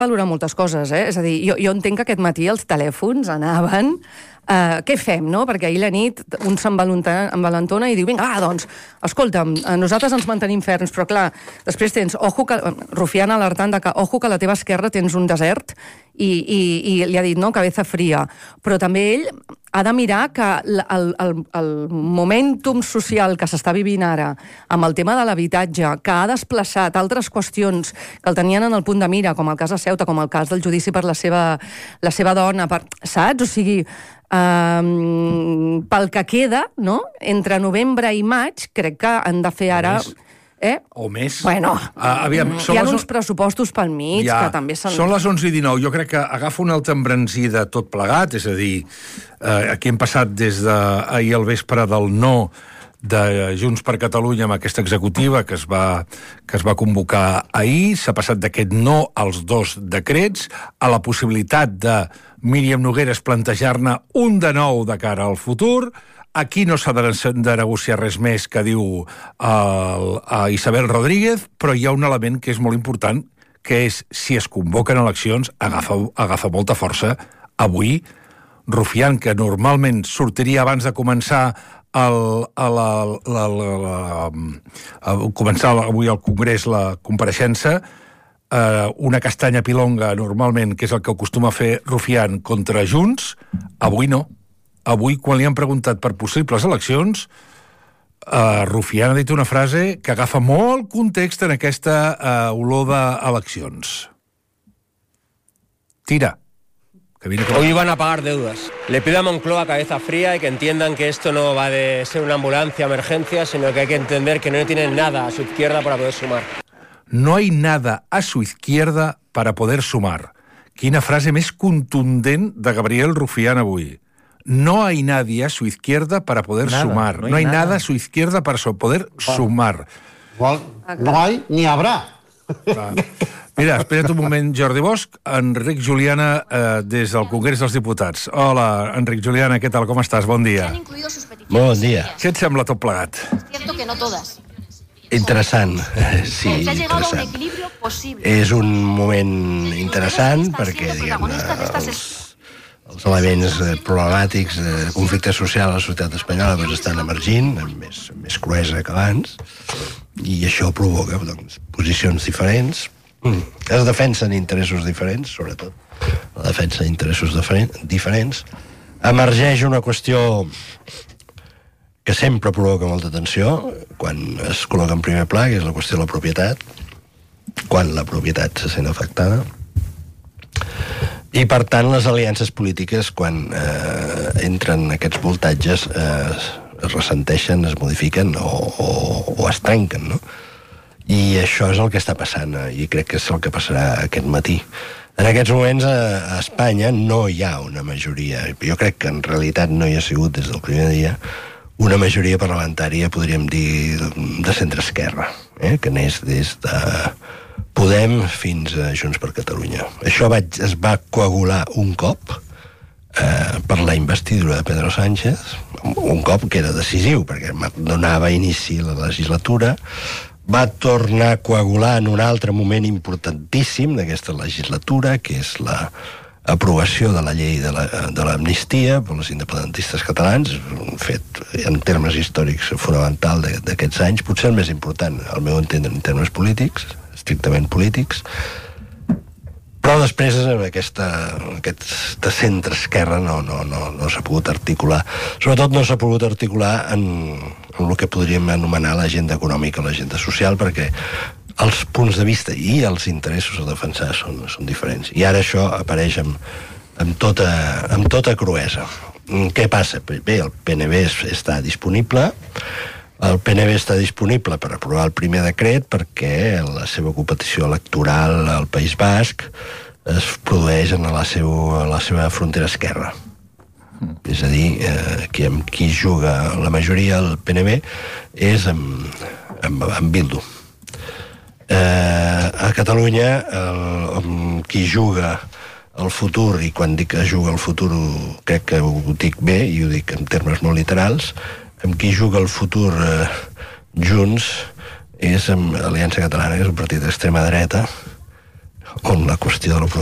valorar moltes coses, És a dir, jo entenc que aquest matí els telèfons anaven... què fem, no? Perquè ahir la nit un s'envalentona i diu, vinga, doncs, escolta'm, nosaltres ens mantenim ferms, però clar, després tens, Rufián alertant de que, que a la teva esquerra tens un desert, i li ha dit, no, cabeza fria. Però també ell ha de mirar que el momentum social que s'està vivint ara, amb el tema de l'habitatge, que ha desplaçat altres qüestions que el tenien en el punt de mira, com el cas de Ceuta, com el cas del judici per la seva dona, saps? O sigui, pel que queda, no? Entre novembre i maig, crec que han de fer ara... O més. Bueno, aviam, hi ha uns pressupostos pel mig que també són... Són les 11:19. Jo crec que agafa una altra embranzida tot plegat, és a dir, aquí hem passat des d'ahir al vespre del no de Junts per Catalunya amb aquesta executiva que es va convocar ahir, s'ha passat d'aquest no als 2 decrets, a la possibilitat de Míriam Nogueras plantejar-ne un de nou de cara al futur. Aquí no s'ha de negociar res més que diu a Isabel Rodríguez, però hi ha un element que és molt important, que és, si es convoquen eleccions, agafa molta força. Avui, Rufián, que normalment sortiria abans de començar avui al Congrés la compareixença, una castanya pilonga normalment, que és el que acostuma a fer Rufián contra Junts, avui no. Avui, quan li han preguntat per possibles eleccions, Rufián ha dit una frase que agafa molt context en aquesta olor d'eleccions. Tira. Hoy van a pagar deudas. Le pido a Moncloa cabeza fría y que entiendan que esto no va de ser una ambulancia emergencia, sino que hay que entender que no tienen nada a su izquierda para poder sumar. No hay nada a su izquierda para poder sumar. Quina frase més contundent de Gabriel Rufián avui. No hay nadie a su izquierda para poder sumar. No hay nada a su izquierda para poder sumar. No hay ni habrá. Mira, espera't un moment, Jordi Bosch. Enric Juliana, des del Congrés dels Diputats. Hola, Enric Juliana, què tal, com estàs? Bon dia. Bon dia. Què et sembla tot plegat? Interessant, sí, interessant. És un moment interessant perquè, diguem-ne, els elements problemàtics de conflicte social a la societat espanyola estan emergint, més cruesa que abans, i això provoca posicions diferents. Es defensen interessos diferents, sobretot la defensa d'interessos diferents. Emergeix una qüestió que sempre provoca molta tensió quan es col·loca en primer pla, que és la qüestió de la propietat, quan la propietat se sent afectada. I, per tant, les aliances polítiques, quan entren aquests voltatges, es ressenteixen, es modifiquen o es trenquen, no? I això és el que està passant, i crec que és el que passarà aquest matí. En aquests moments, a Espanya no hi ha una majoria, jo crec que en realitat no hi ha sigut des del primer dia, una majoria parlamentària, podríem dir, de centre-esquerra, que anés des de Podem fins a Junts per Catalunya. Això es va coagular un cop per la investidura de Pedro Sánchez, un cop que era decisiu, perquè donava inici a la legislatura, va tornar a coagular en un altre moment importantíssim d'aquesta legislatura, que és l'aprovació de la llei de l'amnistia per als independentistes catalans, un fet en termes històrics fonamental d'aquests anys, potser el més important, al meu entendre, en termes polítics, estrictament polítics, però després aquest centre-esquerra no s'ha pogut articular. Sobretot no s'ha pogut articular en el que podríem anomenar l'agenda econòmica, l'agenda social, perquè els punts de vista i els interessos a defensar són diferents. I ara això apareix amb tota cruesa. Què passa? Bé, el PNB està disponible. El PNB està disponible per aprovar el primer decret perquè la seva competició electoral al País Basc es produeix en la seva frontera esquerra. És a dir, amb qui juga la majoria del PNB és amb Bildu. A Catalunya, qui juga el futur, i quan dic que juga el futur crec que ho dic bé, i ho dic en termes molt literals, amb qui juga el futur Junts és amb Aliança Catalana, que és un partit d'extrema dreta, on la qüestió de